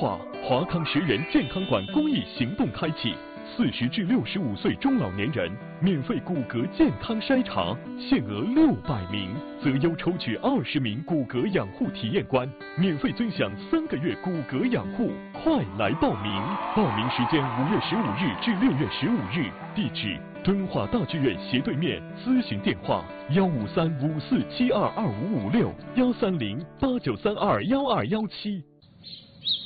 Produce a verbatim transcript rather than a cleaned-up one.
化，华康十人健康馆公益行动开启。四十至六十五岁中老年人免费骨骼健康筛查，限额六百名，择优抽取二十名骨骼养护体验官，免费尊享三个月骨骼养护。快来报名！报名时间五月十五日至六月十五日，地址敦化大剧院斜对面，咨询电话幺五三五四七二二五五六幺三零八九三二幺二幺七。